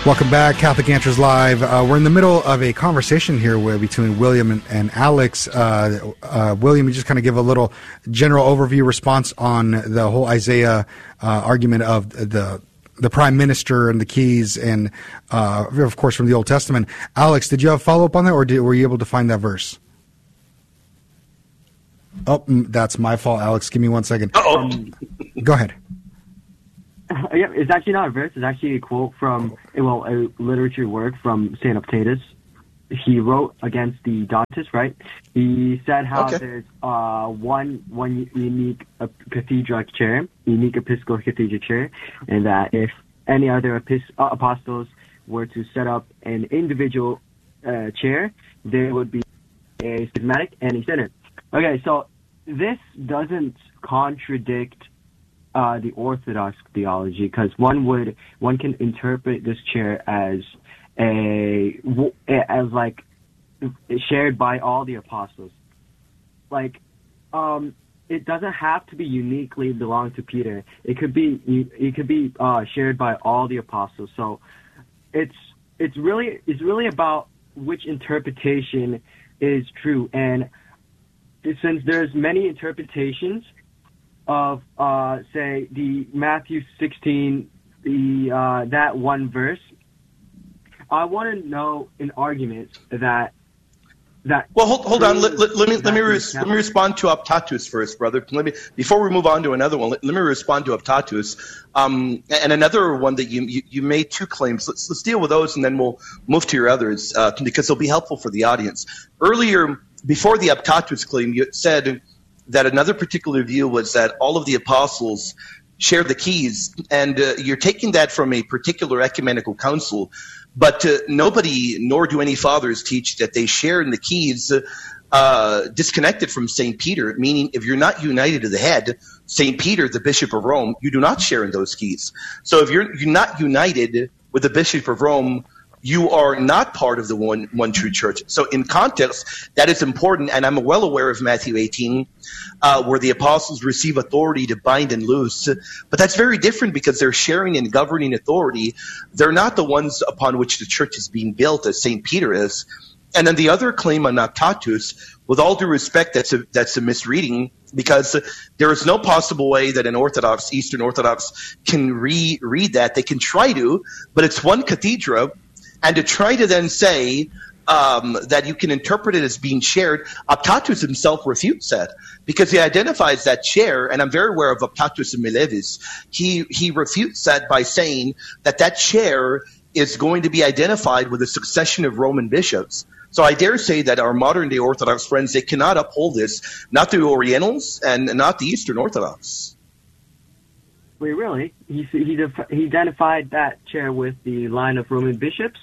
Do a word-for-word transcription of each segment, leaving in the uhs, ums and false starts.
Welcome back, Catholic Answers Live. Uh, we're in the middle of a conversation here where, between William and, and Alex. Uh, uh, William, you just kind of give a little general overview response on the whole Isaiah uh, argument of the the prime minister and the keys, and uh, of course from the Old Testament. Alex, did you have a follow up on that, or did, were you able to find that verse? Oh, that's my fault, Alex. Give me one second. Uh-oh. Um, go ahead. Uh, yeah, it's actually not a verse. It's actually a quote from, well, a literature work from Saint Optatus. He wrote against the Donatists, right? He said how okay. there's uh, one one unique uh, cathedral chair, unique episcopal cathedral chair, and that if any other epis- uh, apostles were to set up an individual uh, chair, there would be a schismatic and a synod. Okay, so this doesn't contradict Uh, the Orthodox theology, because one would one can interpret this chair as a as like shared by all the apostles. Like, um, it doesn't have to be uniquely belong to Peter. It could be it could be uh, shared by all the apostles. So it's it's really it's really about which interpretation is true, and since there's many interpretations of, uh, say, the Matthew sixteen, the uh, that one verse, I want to know an argument that that. Well, hold, hold on. Let, let, let me let me res, let me respond to Optatus first, brother. Let me before we move on to another one. Let, let me respond to Optatus, um, and another one that you, you you made two claims. Let's let's deal with those, and then we'll move to your others uh, because they'll be helpful for the audience. Earlier, before the Optatus claim, you said that another particular view was that all of the apostles share the keys, and uh, you're taking that from a particular ecumenical council, but uh, nobody, nor do any fathers, teach that they share in the keys uh, disconnected from Saint Peter, meaning if you're not united to the head, Saint Peter, the Bishop of Rome, you do not share in those keys. So if you're, you're not united with the Bishop of Rome, you are not part of the one, one true church. So in context, that is important, and I'm well aware of Matthew eighteen, uh, where the apostles receive authority to bind and loose. But that's very different because they're sharing in governing authority. They're not the ones upon which the church is being built, as Saint Peter is. And then the other claim on Optatus, with all due respect, that's a, that's a misreading, because there is no possible way that an Orthodox, Eastern Orthodox, can re- read that. They can try to, but it's one cathedra. And to try to then say um, that you can interpret it as being shared, Optatus himself refutes that, because he identifies that chair, and I'm very aware of Optatus and Milevis. He he refutes that by saying that that chair is going to be identified with a succession of Roman bishops. So I dare say that our modern-day Orthodox friends, they cannot uphold this, not the Orientals and not the Eastern Orthodox. Wait, really? He he, def- he identified that chair with the line of Roman bishops?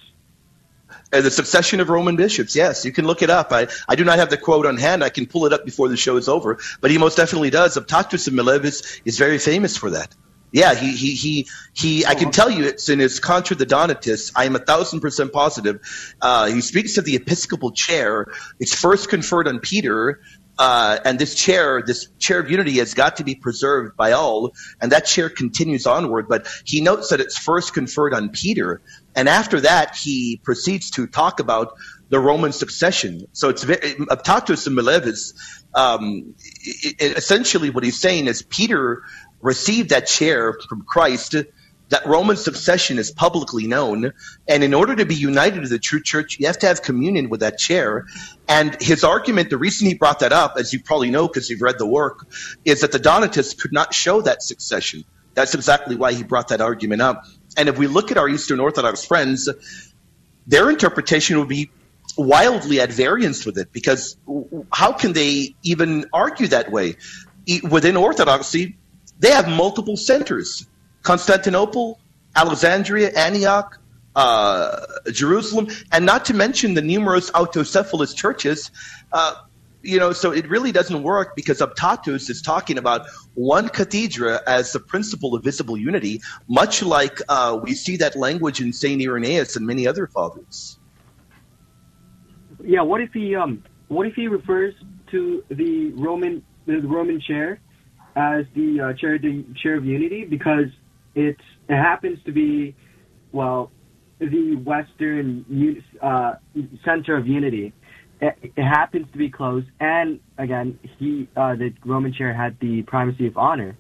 Uh, the succession of Roman bishops, yes. You can look it up. I, I do not have the quote on hand. I can pull it up before the show is over. But he most definitely does. Optatus of Milevis is very famous for that. Yeah, he, he, he, he I can tell you it's in his Contra the Donatists. I am a thousand percent positive. Uh, he speaks of the episcopal chair. It's first conferred on Peter. Uh, and this chair, this chair of unity has got to be preserved by all, and that chair continues onward. But he notes that it's first conferred on Peter, and after that he proceeds to talk about the Roman succession. So it's Optatus and Milevis. Um, it, it, essentially, what he's saying is Peter received that chair from Christ. That Roman succession is publicly known, and in order to be united to the true church, you have to have communion with that chair. And his argument, the reason he brought that up, as you probably know because you've read the work, is that the Donatists could not show that succession. That's exactly why he brought that argument up. And if we look at our Eastern Orthodox friends, their interpretation would be wildly at variance with it, because how can they even argue that way? Within Orthodoxy, they have multiple centers. Constantinople, Alexandria, Antioch, uh, Jerusalem, and not to mention the numerous autocephalous churches. Uh, you know, so it really doesn't work, because Optatus is talking about one cathedra as the principle of visible unity, much like uh, we see that language in Saint Irenaeus and many other fathers. Yeah, what if he um, what if he refers to the Roman the Roman chair as the uh, chair the chair of unity, because It's, it happens to be, well, the Western uh, center of unity. It, it happens to be closed, and again, he uh, the Roman chair had the primacy of honor.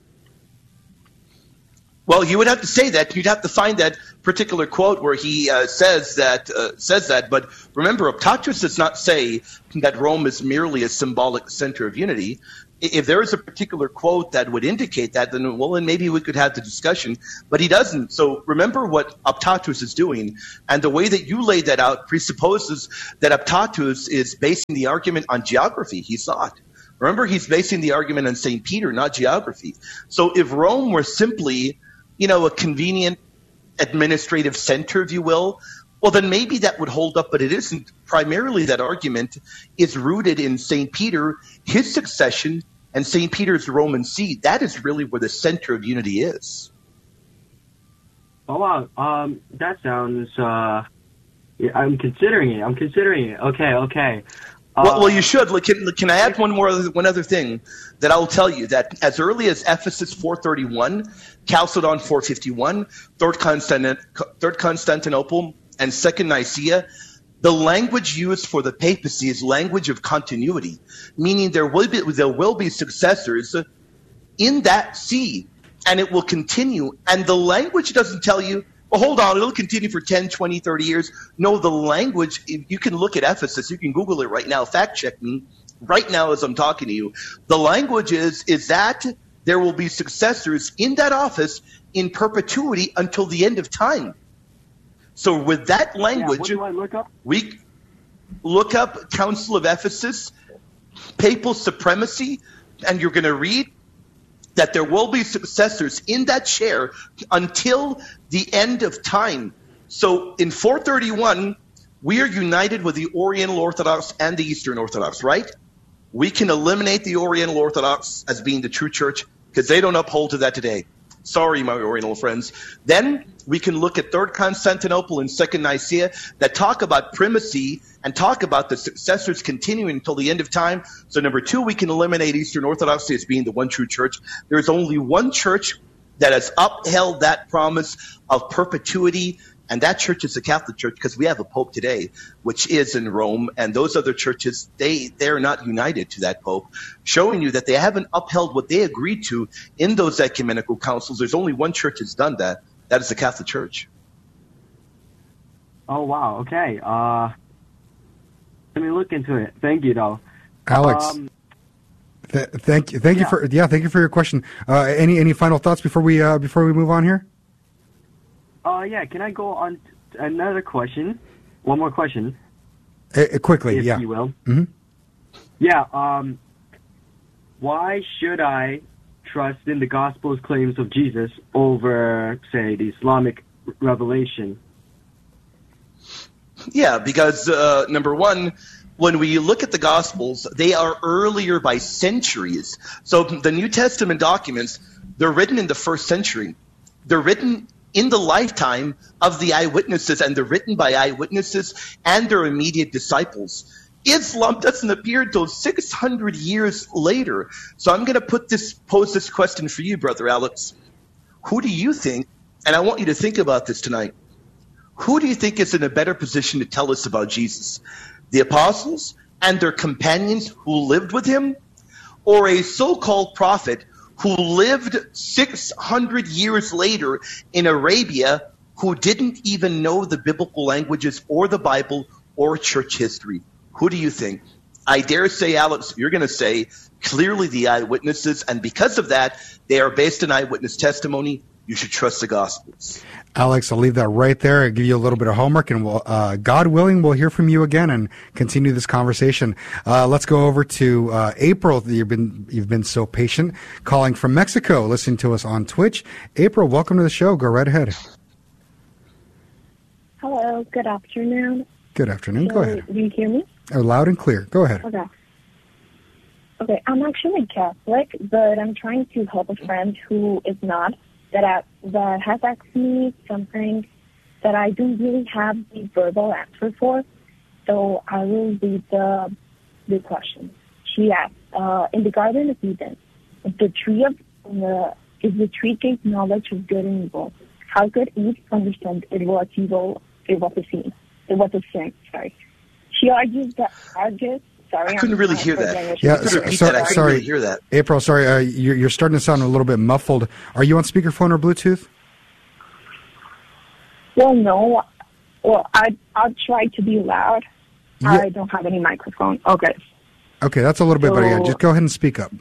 Well, you would have to say that. You'd have to find that particular quote where he uh, says that. Uh, says that. But remember, Optatus does not say that Rome is merely a symbolic center of unity. If there is a particular quote that would indicate that, then well, then maybe we could have the discussion. But he doesn't. So remember what Optatus is doing, and the way that you laid that out presupposes that Optatus is basing the argument on geography. He's not. Remember, he's basing the argument on Saint Peter, not geography. So if Rome were simply, you know, a convenient administrative center, if you will, well, then maybe that would hold up, but it isn't. Primarily, that argument is rooted in Saint Peter, his succession, and Saint Peter's Roman See. That is really where the center of unity is. Oh, wow. Um, that sounds, uh, I'm considering it. I'm considering it. Okay, okay. Uh, well, well, you should. Look, can, can I add one more, one other thing that I'll tell you? That as early as Ephesus four thirty-one, Chalcedon four fifty-one, Third, Constant, Third Constantinople, and Second Nicaea, the language used for the papacy is language of continuity, meaning there will be there will be successors in that see, and it will continue. And the language doesn't tell you, well, hold on, it'll continue for ten, twenty, thirty years. No, the language, you can look at Ephesus, you can Google it right now, fact check me right now as I'm talking to you. The language is, is that there will be successors in that office in perpetuity until the end of time. So with that language, yeah, what do I look up? we look up Council of Ephesus, papal supremacy, and you're going to read that there will be successors in that chair until the end of time. So in four thirty-one, we are united with the Oriental Orthodox and the Eastern Orthodox, right? We can eliminate the Oriental Orthodox as being the true church because they don't uphold to that today. Sorry, my Oriental friends. Then we can look at Third Constantinople and Second Nicaea that talk about primacy and talk about the successors continuing until the end of time. So number two, we can eliminate Eastern Orthodoxy as being the one true church. There is only one church that has upheld that promise of perpetuity, and that church is the Catholic Church because we have a pope today, which is in Rome, and those other churches, they, they're not united to that pope, showing you that they haven't upheld what they agreed to in those ecumenical councils. There's only one church that's done that. That is the Catholic Church. Oh, wow. Okay. Uh, let me look into it. Thank you, though. Alex, Um, th- thank you, thank yeah. you for yeah, thank you for your question. Uh, any any final thoughts before we uh, before we move on here? Uh, yeah, can I go on to another question? One more question, Uh, quickly, if yeah. you will. Mhm. Yeah, um, why should I trust in the Gospel's claims of Jesus over, say, the Islamic revelation? Yeah, because uh, number one, when we look at the Gospels, they are earlier by centuries. So the New Testament documents, they're written in the first century. They're written in the lifetime of the eyewitnesses, and they're written by eyewitnesses and their immediate disciples. Islam doesn't appear until six hundred years later. So I'm going to put this, pose this question for you, Brother Alex. Who do you think, and I want you to think about this tonight, who do you think is in a better position to tell us about Jesus? The apostles and their companions who lived with him, or a so-called prophet who lived six hundred years later in Arabia, who didn't even know the biblical languages or the Bible or church history? Who do you think? I dare say, Alex, you're going to say clearly the eyewitnesses, and because of that, they are based on eyewitness testimony. You should trust the Gospels. Alex, I'll leave that right there. I'll give you a little bit of homework, and we'll, uh, God willing, we'll hear from you again and continue this conversation. Uh, let's go over to uh, April. You've been you've been so patient, calling from Mexico, listening to us on Twitch. April, welcome to the show. Go right ahead. Hello. Good afternoon. Good afternoon. So, Go ahead. Do you hear me? Oh, loud and clear. Go ahead. Okay. Okay. I'm actually Catholic, but I'm trying to help a friend who is not. That I, that has asked me something that I don't really have the verbal answer for. So I will read the the question. She asked, uh, in the Garden of Eden, if the tree of uh, if the tree gave knowledge of good and evil, how could Eve understand it was evil? It was a sin. It was a sin. Sorry. She argues that argues. Sorry, I couldn't I'm really not hear that. Yeah, Could so, repeat so, that? I couldn't sorry, really hear that. April. Sorry, uh, you're, you're starting to sound a little bit muffled. Are you on speakerphone or Bluetooth? Well, no. Well, I I'll try to be loud. Yeah. I don't have any microphone. Okay. Okay, that's a little bit better. Yeah, So- just go ahead and speak up.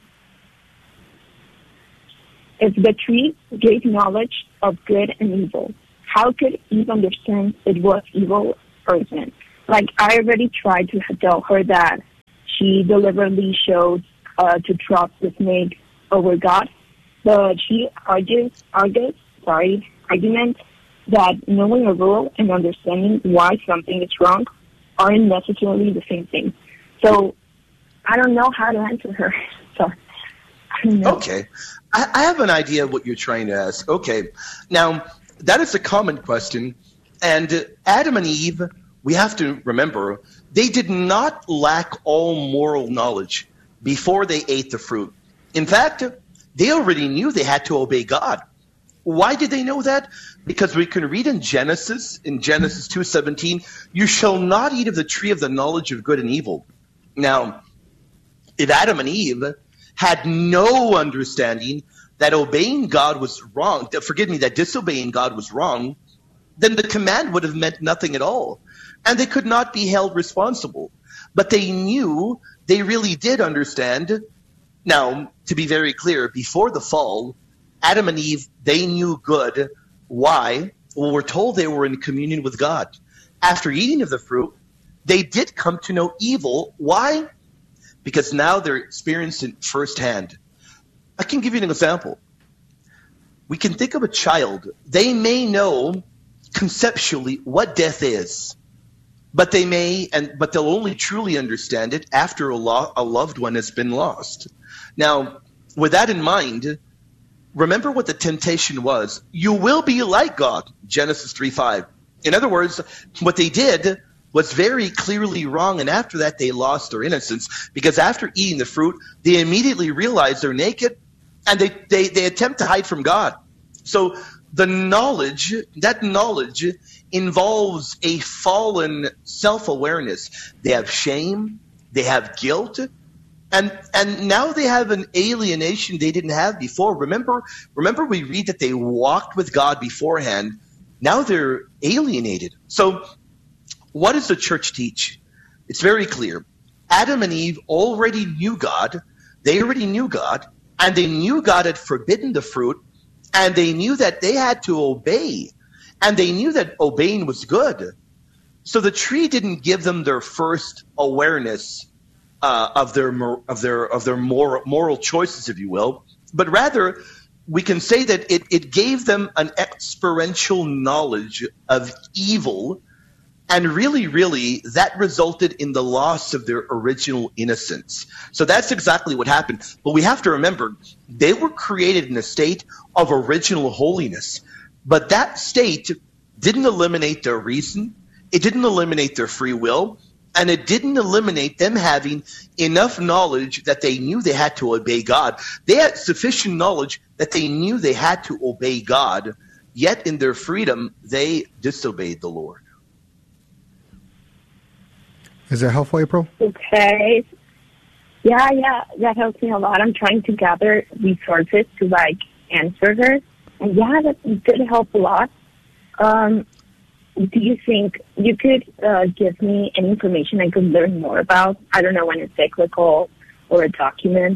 If the tree gave knowledge of good and evil, how could Eve understand it was evil or sin? Like, I already tried to tell her that she deliberately showed uh, to trust the snake over God, but she argues, argues, sorry, argument that knowing a rule and understanding why something is wrong aren't necessarily the same thing. So, I don't know how to answer her. So, I don't know. Okay. I, I have an idea of what you're trying to ask. Okay. Now, that is a common question. And Adam and Eve, we have to remember, they did not lack all moral knowledge before they ate the fruit. In fact, they already knew they had to obey God. Why did they know that? Because we can read in Genesis, in Genesis two seventeen, you shall not eat of the tree of the knowledge of good and evil. Now, if Adam and Eve had no understanding that obeying God was wrong, that, forgive me, that disobeying God was wrong, then the command would have meant nothing at all. And they could not be held responsible. But they knew, they really did understand. Now, to be very clear, before the fall, Adam and Eve, they knew good. Why? Well, we're told they were in communion with God. After eating of the fruit, they did come to know evil. Why? Because now they're experiencing it firsthand. I can give you an example. We can think of a child. They may know conceptually what death is, but they may, and but they'll only truly understand it after a, lo- a loved one has been lost. Now, with that in mind, remember what the temptation was. You will be like God, Genesis three five. In other words, what they did was very clearly wrong, and after that they lost their innocence, because after eating the fruit, they immediately realize they're naked, and they, they, they attempt to hide from God. So the knowledge, that knowledge involves a fallen self-awareness. They have shame, they have guilt, and and now they have an alienation they didn't have before. Remember, remember we read that they walked with God beforehand. Now they're alienated. So what does the church teach? It's very clear. Adam and Eve already knew God. They already knew God, and they knew God had forbidden the fruit, and they knew that they had to obey, and they knew that obeying was good. So the tree didn't give them their first awareness uh, of their of their of their moral moral choices, if you will, but rather we can say that it, it gave them an experiential knowledge of evil. And really, really, that resulted in the loss of their original innocence. So that's exactly what happened. But we have to remember, they were created in a state of original holiness. But that state didn't eliminate their reason. It didn't eliminate their free will. And it didn't eliminate them having enough knowledge that they knew they had to obey God. They had sufficient knowledge that they knew they had to obey God. Yet in their freedom, they disobeyed the Lord. Is that helpful, April? Okay. Yeah, yeah, that helps me a lot. I'm trying to gather resources to, like, answer her. And, yeah, that did help a lot. Um, do you think you could uh, give me any information I could learn more about? I don't know, an encyclical or a document?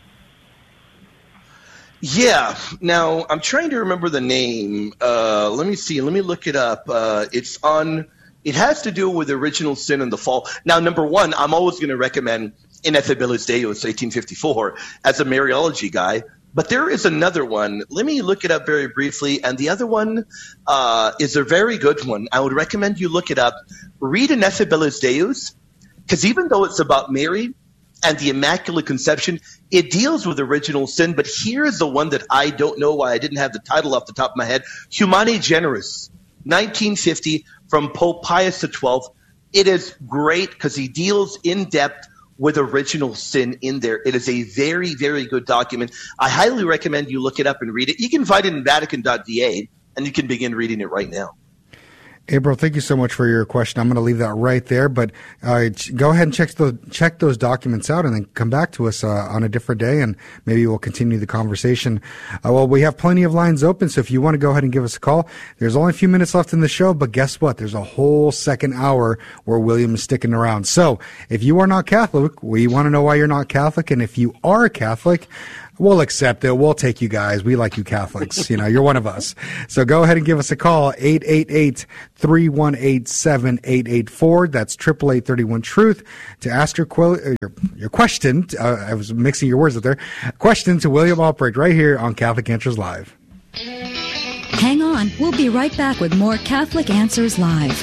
Yeah. Now, I'm trying to remember the name. Uh, let me see. Let me look it up. Uh, it's on... It has to do with the original sin and the fall. Now, number one, I'm always going to recommend Ineffabilis Deus, eighteen fifty-four, as a Mariology guy. But there is another one. Let me look it up very briefly. And the other one uh, is a very good one. I would recommend you look it up. Read Ineffabilis Deus, because even though it's about Mary and the Immaculate Conception, it deals with original sin. But here is the one that I don't know why I didn't have the title off the top of my head. Humani Generis, nineteen fifty, from Pope Pius the twelfth. It is great because he deals in depth with original sin in there. It is a very, very good document. I highly recommend you look it up and read it. You can find it in Vatican dot V A, and you can begin reading it right now. April, thank you so much for your question. I'm going to leave that right there, but uh, go ahead and check those, check those documents out and then come back to us uh, on a different day, and maybe we'll continue the conversation. Uh, well, we have plenty of lines open, so if you want to go ahead and give us a call, there's only a few minutes left in the show, but guess what? There's a whole second hour where William is sticking around. So if you are not Catholic, we want to know why you're not Catholic, and if you are a Catholic, we'll accept it. We'll take you guys. We like you Catholics. You know, you're one of us. So go ahead and give us a call, eight eight eight, three one eight, seven eight eight four. That's eight eight eight, three one, truth to ask your, que- your, your question. Uh, I was mixing your words up there. Question to William Albrecht right here on Catholic Answers Live. Hang on. We'll be right back with more Catholic Answers Live.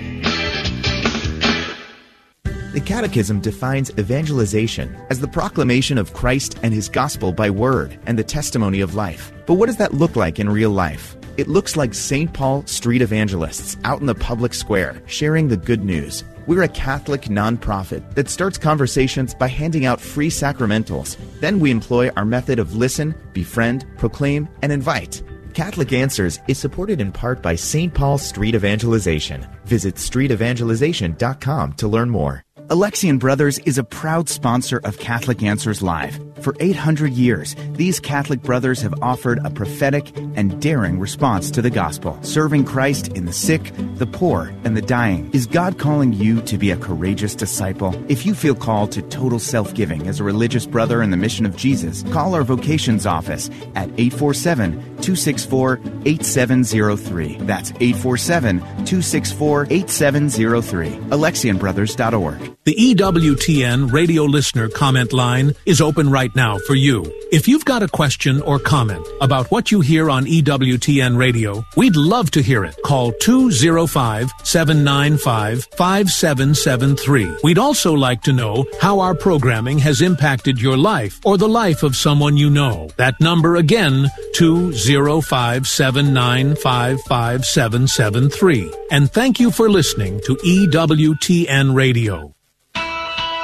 The Catechism defines evangelization as the proclamation of Christ and His gospel by word and the testimony of life. But what does that look like in real life? It looks like Saint Paul street evangelists out in the public square sharing the good news. We're a Catholic nonprofit that starts conversations by handing out free sacramentals. Then we employ our method of listen, befriend, proclaim, and invite. Catholic Answers is supported in part by Saint Paul Street Evangelization. Visit street evangelization dot com to learn more. Alexian Brothers is a proud sponsor of Catholic Answers Live. For eight hundred years, these Catholic brothers have offered a prophetic and daring response to the gospel, serving Christ in the sick, the poor, and the dying. Is God calling you to be a courageous disciple? If you feel called to total self-giving as a religious brother in the mission of Jesus, call our vocations office at eight four seven, two six four, eight seven zero three. That's eight four seven, two six four, eight seven zero three. Alexian Brothers dot org. The E W T N radio listener comment line is open right now for you. If you've got a question or comment about what you hear on E W T N radio, we'd love to hear it. Call two oh five, seven nine five, five seven seven three. We'd also like to know how our programming has impacted your life or the life of someone you know. That number again, two oh five, seven nine five, five seven seven three. And thank you for listening to E W T N Radio.